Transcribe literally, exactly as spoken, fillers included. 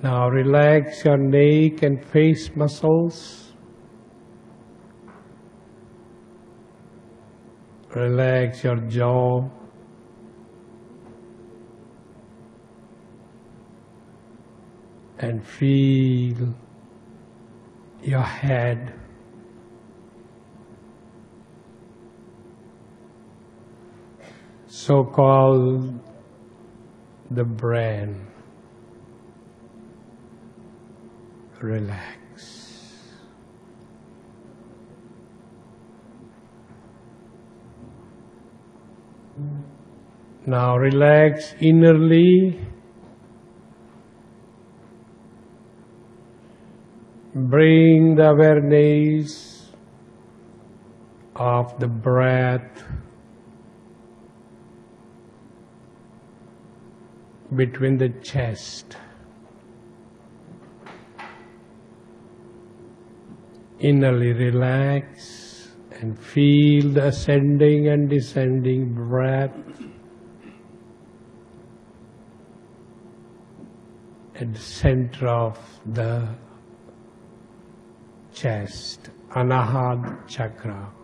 Now relax your neck and face muscles. Relax your jaw. And feel your head. So-called the brain. Relax. Now relax innerly. Bring the awareness of the breath between the chest. Innerly relax and feel the ascending and descending breath at the center of the chest, Anahata Chakra.